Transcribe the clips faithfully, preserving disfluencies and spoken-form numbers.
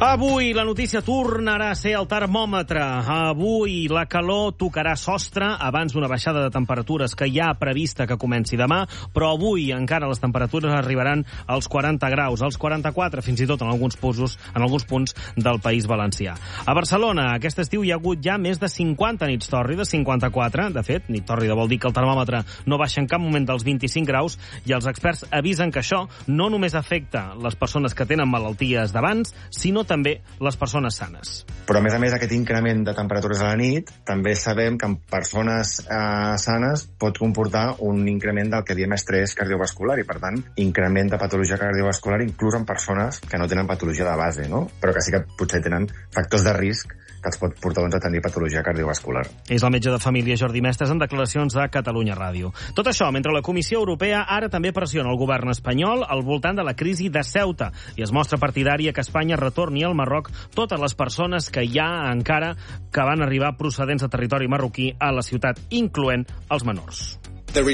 Avui la notícia tornarà a ser el termòmetre. Avui la calor tocarà sostre abans d'una baixada de temperatures que hi ha prevista que comenci demà, però avui encara les temperatures arribaran als quaranta graus, als quaranta-quatre, fins i tot en alguns punts, en alguns punts del País Valencià. A Barcelona aquest estiu hi ha hagut ja més de cinquanta nits tòrrides, cinquanta-quatre. De fet, nit tòrrida vol dir que el termòmetre no baixa en cap moment dels vint-i-cinc graus, i els experts avisen que això no només afecta les persones que tenen malalties d'abans, sinó també les persones sanes. Però, a més a més, aquest increment de temperatures a la nit també sabem que en persones eh, sanes pot comportar un increment del que diem estrès cardiovascular i, per tant, increment de patologia cardiovascular inclús en persones que no tenen patologia de base, no? Però que sí que potser tenen factors de risc que els pot portar doncs, a tenir patologia cardiovascular. És el metge de família Jordi Mestres en declaracions de Catalunya Ràdio. Tot això mentre la Comissió Europea ara també pressiona el govern espanyol al voltant de la crisi de Ceuta i es mostra partidària que Espanya retorni al Marroc totes les persones que hi ha encara que van arribar procedents de territori marroquí a la ciutat, incloent els menors. El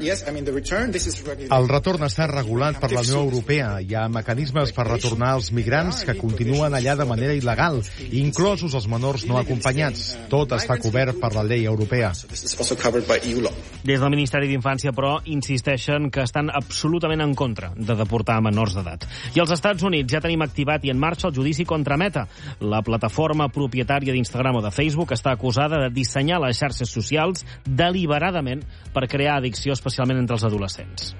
retorn està regulat per la Unió Europea. Hi ha mecanismes per retornar els migrants que continuen allà de manera il·legal, inclosos els menors no acompanyats. Tot està cobert per la llei europea. Des del Ministeri d'Infància, però, insisteixen que estan absolutament en contra de deportar menors d'edat. I als Estats Units ja tenim activat i en marxa el judici contra Meta. La plataforma propietària d'Instagram o de Facebook està acusada de dissenyar les xarxes socials deliberadament per crear addicció, especialment entre els adolescents.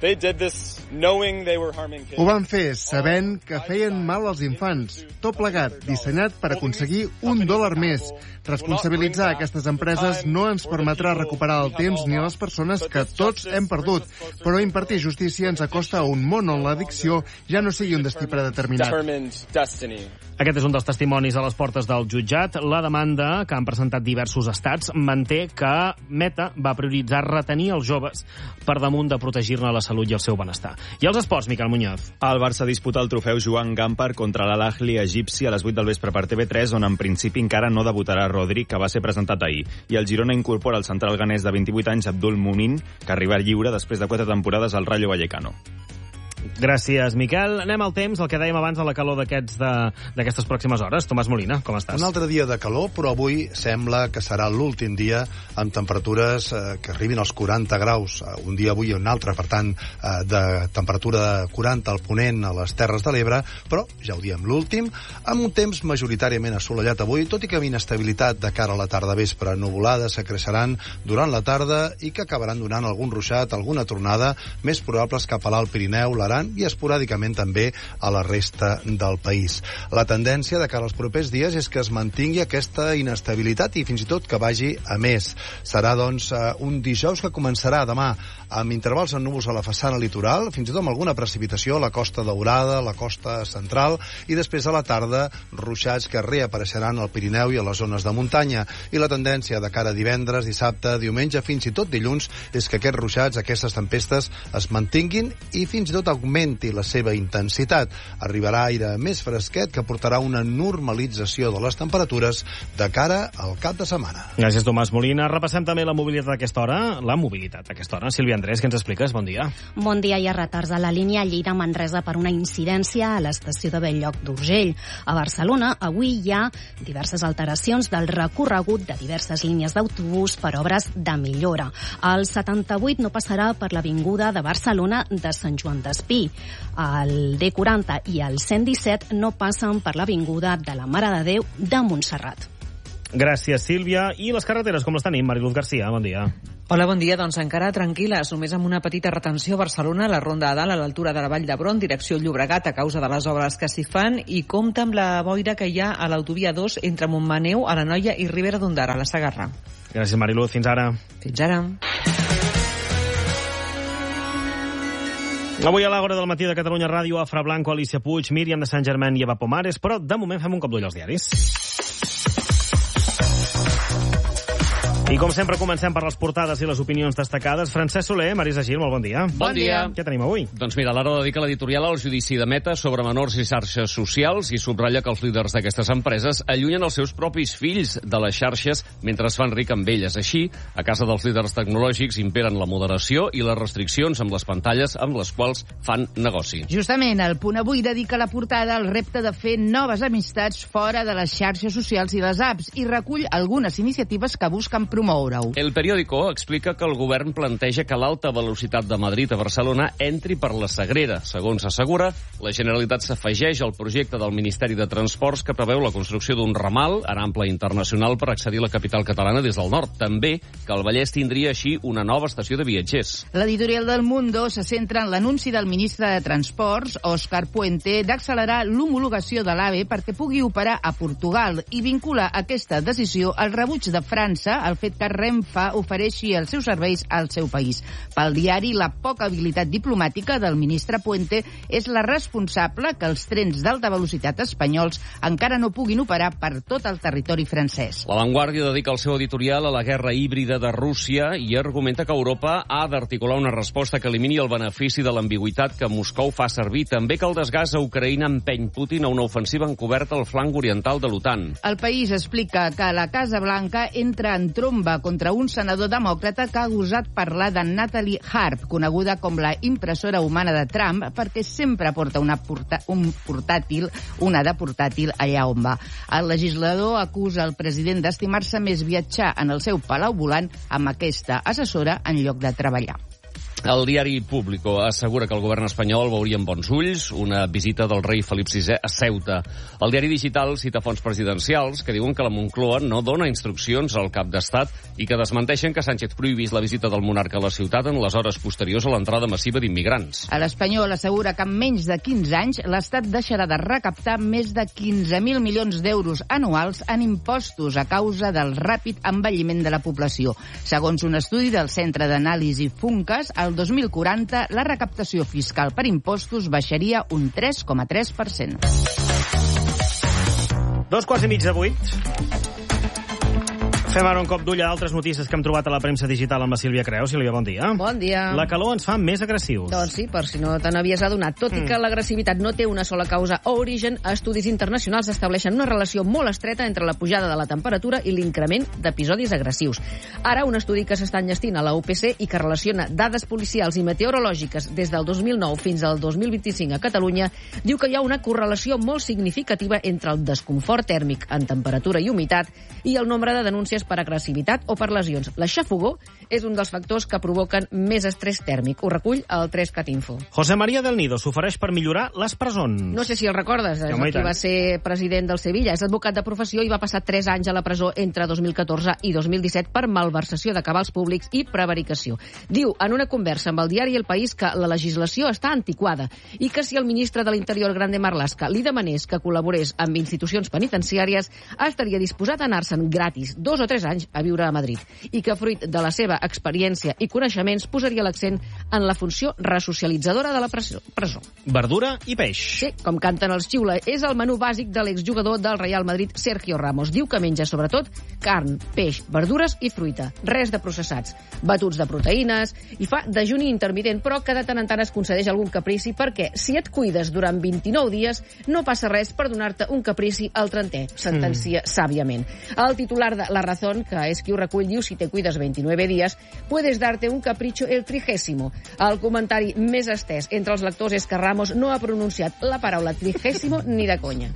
Ho van fer sabent que feien mal als infants. Tot plegat, dissenyat per aconseguir un dòlar més. Responsabilitzar aquestes empreses no ens permetrà recuperar el temps ni les persones que tots hem perdut, però impartir justícia ens acosta a un món on l'addicció ja no sigui un destí predeterminat. Aquest és un dels testimonis a les portes del jutjat. La demanda que han presentat diversos estats manté que Meta va prioritzar retenir els joves per damunt de protegir-ne la salut i el seu benestar. I els esports, Miquel Muñoz. El Barça disputa el trofeu Joan Gamper contra l'Al-Ahly egipci a les vuit del vespre per T V tres, on en principi encara no debutarà Rodri, que va ser presentat ahir. I el Girona incorpora el central ganès de vint-i-vuit anys, Abdul Mumin, que arriba lliure després de quatre temporades al Rayo Vallecano. Gràcies, Miquel. Anem al temps, el que dèiem abans de la calor d'aquests d'aquestes pròximes hores. Tomàs Molina, com estàs? Un altre dia de calor, però avui sembla que serà l'últim dia amb temperatures eh, que arribin als quaranta graus. Uh, un dia avui i un altre, per tant, uh, de temperatura de quaranta al ponent a les Terres de l'Ebre, però, ja ho diem, l'últim, amb un temps majoritàriament assolellat avui, tot i que amb inestabilitat de cara a la tarda vespre. Nuvolades que creixeran durant la tarda i que acabaran donant algun ruixat, alguna tronada, més probables cap a l'Alt Pirineu, l'Aran i esporàdicament també a la resta del país. La tendència de cara als propers dies és que es mantingui aquesta inestabilitat i fins i tot que vagi a més. Serà, doncs, un dijous que començarà demà amb intervals en núvols a la façana litoral, fins i tot amb alguna precipitació a la Costa Daurada, a la costa central, i després a la tarda ruixats que reapareixeran al Pirineu i a les zones de muntanya. I la tendència de cara a divendres, dissabte, diumenge, fins i tot dilluns, és que aquests ruixats, aquestes tempestes, es mantinguin i fins i tot augmenti la seva intensitat. Arribarà aire més fresquet que portarà una normalització de les temperatures de cara al cap de setmana. Gràcies, Tomàs Molina. Repassem també la mobilitat a aquesta hora. La mobilitat a aquesta hora. Sílvia Andrés, què ens expliques? Bon dia. Bon dia. Hi ha retards a la línia Lleida-Manresa per una incidència a l'estació de Bell-lloc d'Urgell. A Barcelona, avui hi ha diverses alteracions del recorregut de diverses línies d'autobús per obres de millora. El setanta-vuit no passarà per l'avinguda de Barcelona de Sant Joan d'Espí. El D quaranta i el cent disset no passen per l'avinguda de la Mare de Déu de Montserrat. Gràcies, Sílvia. I les carreteres, com les tenim? Mariluz Garcia, bon dia. Hola, bon dia. Doncs encara tranquil·les, només amb una petita retenció a Barcelona, a la Ronda de Dalt, a l'altura de la Vall d'Hebron, direcció Llobregat, a causa de les obres que s'hi fan, i compta amb la boira que hi ha a l'autovia dos entre Montmaneu, a l'Anoia i Ribera d'Ondara, a la Segarra. Gràcies, Mariluz. Fins ara. Fins ara. Avui a l'Àgora del matí de Catalunya Ràdio, Afra Blanco, Alicia Puig, Míriam de Sant Germain i Eva Pomares, però de moment fem un cop d'ull als diaris. I com sempre comencem per les portades i les opinions destacades. Francesc Soler, Marisa Gil, molt bon dia. Bon dia. Què tenim avui? Doncs mira, l'Ara dedica l'editorial al judici de Meta sobre menors i xarxes socials i subratlla que els líders d'aquestes empreses allunyen els seus propis fills de les xarxes mentre es fan ric amb elles. Així, a casa dels líders tecnològics imperen la moderació i les restriccions amb les pantalles amb les quals fan negoci. Justament, el Punt Avui dedica la portada al repte de fer noves amistats fora de les xarxes socials i les apps i recull algunes iniciatives que busquen promoure-ho. El periòdico explica que el govern planteja que l'alta velocitat de Madrid a Barcelona entri per la Sagrera. Segons assegura, la Generalitat s'afegeix al projecte del Ministeri de Transports que preveu la construcció d'un ramal en ample internacional per accedir a la capital catalana des del nord. També que el Vallès tindria així una nova estació de viatgers. L'editorial del Mundo se centra en l'anunci del ministre de Transports, Òscar Puente, d'accelerar l'homologació de l'AVE perquè pugui operar a Portugal i vincula aquesta decisió al rebuig de França, al fet que Renfe ofereixi els seus serveis al seu país. Pel diari, la poca habilitat diplomàtica del ministre Puente és la responsable que els trens d'alta velocitat espanyols encara no puguin operar per tot el territori francès. La Vanguardia dedica el seu editorial a la guerra híbrida de Rússia i argumenta que Europa ha d'articular una resposta que elimini el benefici de l'ambigüitat que Moscou fa servir. També que el desgàs a Ucraïna empeny Putin a una ofensiva encoberta al flanc oriental de l'OTAN. El País explica que la Casa Blanca entra en tromba contra un senador demòcrata que ha gosat parlar de Natalie Harp, coneguda com la impressora humana de Trump, perquè sempre porta una porta, un portàtil, una de portàtil allà on va. El legislador acusa el president d'estimar-se més viatjar en el seu palau volant amb aquesta assessora en lloc de treballar. El diari Público assegura que el govern espanyol veuria amb bons ulls una visita del rei Felip sisè a Ceuta. El diari digital cita fonts presidencials que diuen que la Moncloa no dona instruccions al cap d'estat i que desmenteixen que Sánchez prohibís la visita del monarca a la ciutat en les hores posteriors a l'entrada massiva d'immigrants. A l'Espanyol assegura que en menys de quinze anys l'Estat deixarà de recaptar més de quinze mil milions d'euros anuals en impostos a causa del ràpid envelliment de la població. Segons un estudi del Centre d'Anàlisi Funcas, el dos mil quaranta la recaptació fiscal per impostos baixaria un tres coma tres per cent. Dos quarts i mig de vuit. Fem ara un cop d'ull a altres notícies que hem trobat a la premsa digital amb la Sílvia Creus. Sílvia, bon dia. Bon dia. La calor ens fa més agressius. Doncs sí, per si no te n'havies adonat. Tot mm. i que l'agressivitat no té una sola causa o origen, estudis internacionals estableixen una relació molt estreta entre la pujada de la temperatura i l'increment d'episodis agressius. Ara, un estudi que s'està enllestint a la U P C i que relaciona dades policials i meteorològiques des del dos mil nou fins al dos mil vint-i-cinc a Catalunya, diu que hi ha una correlació molt significativa entre el desconfort tèrmic en temperatura i humitat i el nombre de denúncies per agressivitat o per lesions. La xafogó és un dels factors que provoquen més estrès tèrmic. Ho recull el tres cat info. José María del Nido s'ofereix per millorar les presons. No sé si el recordes, és el que va ser president del Sevilla. És advocat de professió i va passar tres anys a la presó entre dos mil catorze i dos mil disset per malversació de cabals públics i prevaricació. Diu en una conversa amb el diari El País que la legislació està antiquada i que si el ministre de l'Interior, Grande Marlaska, li demanés que col·laborés amb institucions penitenciàries, estaria disposat a anar-se'n gratis dos o tres anys a viure a Madrid i que, fruit de la seva experiència i coneixements, posaria l'accent en la funció resocialitzadora de la presó. Verdura i peix. Sí, com canten els xiula, és el menú bàsic de l'exjugador del Real Madrid, Sergio Ramos. Diu que menja sobretot carn, peix, verdures i fruita. Res de processats. Batuts de proteïnes i fa dejuni intermitent, però que de tant en tant es concedeix algun caprici perquè si et cuides durant vint-i-nou dies no passa res per donar-te un caprici al trentè, sentencia mm. sàviament. El titular de La Razón, que és qui ho recull, diu si te cuidas veintinueve días, puedes darte un capricho el trigésimo. El comentari més estès entre els lectors és que Ramos no ha pronunciat la paraula trigésimo ni de conya.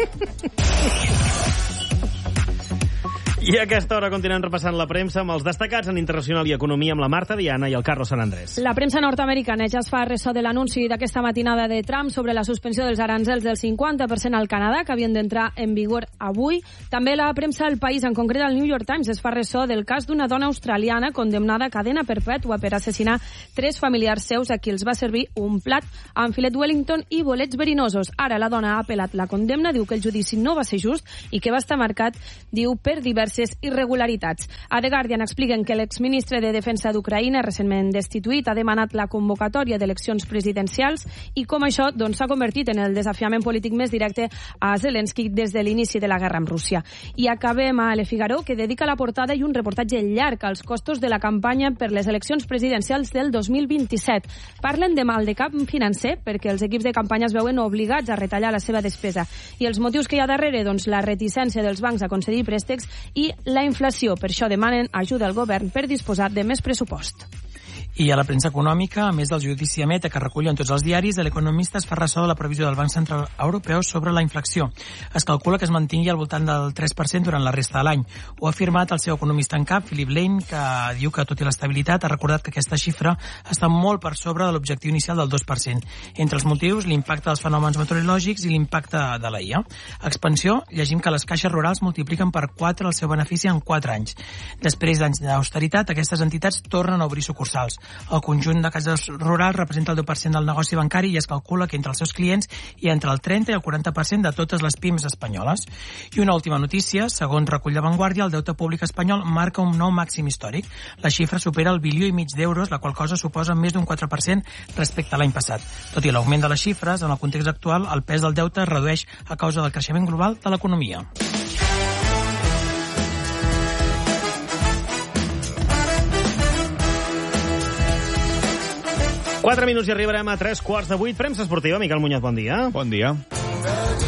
I a aquesta hora continuem repassant la premsa amb els destacats en internacional i economia amb la Marta Diana i el Carlos San Andrés. La premsa nord-americana ja es fa ressò de l'anunci d'aquesta matinada de Trump sobre la suspensió dels aranzels del cinquanta per cent al Canadà, que havien d'entrar en vigor avui. També la premsa El País, en concret el New York Times, es fa ressò del cas d'una dona australiana condemnada a cadena perpètua per assassinar tres familiars seus a qui els va servir un plat amb filet Wellington i bolets verinosos. Ara la dona ha apel·lat la condemna, diu que el judici no va ser just i que va estar marcat, diu, per diverses diverses irregularitats. A The Guardian expliquen que l'exministre de Defensa d'Ucraïna, recentment destituït, ha demanat la convocatòria d'eleccions presidencials i com això doncs, s'ha convertit en el desafiament polític més directe a Zelensky des de l'inici de la guerra amb Rússia. I acabem a Le Figaro, que dedica la portada i un reportatge llarg als costos de la campanya per les eleccions presidencials del dos mil vint-i-set. Parlen de mal de cap financer perquè els equips de campanya es veuen obligats a retallar la seva despesa. I els motius que hi ha darrere, doncs, la reticència dels bancs a concedir préstecs i la inflació. Per això demanen ajuda al govern per disposar de més pressupost. I a la premsa econòmica, a més del judici a Meta que recullen tots els diaris, l'Economista es fa ressò de la previsió del Banc Central Europeu sobre la inflació. Es calcula que es mantingui al voltant del tres per cent durant la resta de l'any. Ho ha afirmat el seu economista en cap, Philip Lane, que diu que, tot i l'estabilitat, ha recordat que aquesta xifra està molt per sobre de l'objectiu inicial del dos per cent. Entre els motius, l'impacte dels fenòmens meteorològics i l'impacte de la I A. A expansió, llegim que les caixes rurals multipliquen per quatre el seu benefici en quatre anys. Després d'anys d'austeritat, aquestes entitats tornen a obrir sucursals. El conjunt de cases rurals representa el deu per cent del negoci bancari i es calcula que entre els seus clients hi ha entre el trenta i el quaranta per cent de totes les pimes espanyoles. I una última notícia, segons recull La Vanguardia, el deute públic espanyol marca un nou màxim històric. La xifra supera el bilió i mig d'euros, la qual cosa suposa més d'un quatre per cent respecte a l'any passat. Tot i l'augment de les xifres, en el context actual, el pes del deute es redueix a causa del creixement global de l'economia. Quatre minuts i arribarem a tres quarts de vuit. Premsa esportiva. Miquel Muñoz, bon dia. Bon dia.